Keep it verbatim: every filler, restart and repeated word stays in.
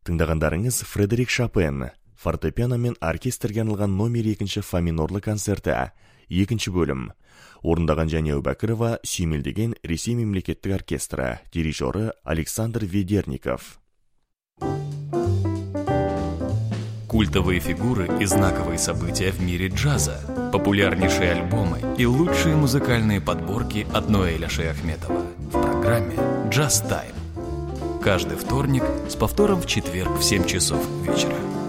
Тыңдағандарыңыз Фредерик Шопен, фортепиано мен оркестрге арналған номер екінші фа минорлы концерті, екінші бөлім. Орындаған Жәния Әубәкірова сүйемелдеген Ресей мемлекеттік оркестрі, дирижері Александр Ведерников. Культовые фигуры и знаковые события в мире джаза, популярнейшие альбомы и лучшие музыкальные подборки от Ноэля Шаяхметова в программе «Джаз Тайм». Каждый вторник с повтором в четверг в семь часов вечера.